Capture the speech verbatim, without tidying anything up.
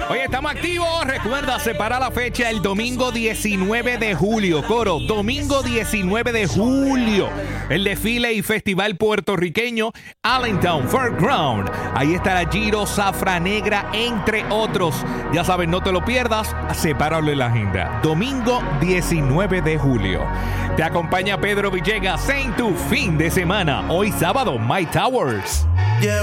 Oye, estamos activos. Recuerda, separa la fecha el domingo diecinueve de julio. Coro, domingo diecinueve de julio. El desfile y festival puertorriqueño Allentown Fairground. Ahí estará Giro, Zafra Negra, entre otros. Ya sabes, no te lo pierdas. Sepáralo en la agenda. Domingo diecinueve de julio. Te acompaña Pedro Villegas en tu fin de semana. Hoy sábado, My Towers.